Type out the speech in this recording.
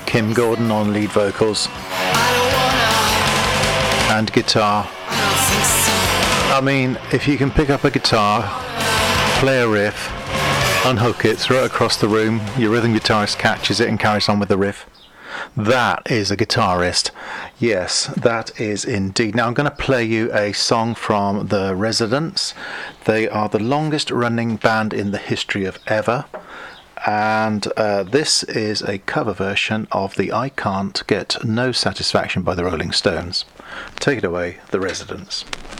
Kim Gordon on lead vocals and guitar. I mean, if you can pick up a guitar, play a riff, unhook it, throw it across the room, your rhythm guitarist catches it and carries on with the riff. That is a guitarist. Yes, that is indeed. Now I'm going to play you a song from The Residents. They are the longest running band in the history of ever. And this is a cover version of the I Can't Get No Satisfaction by the Rolling Stones. Take it away, The Residents.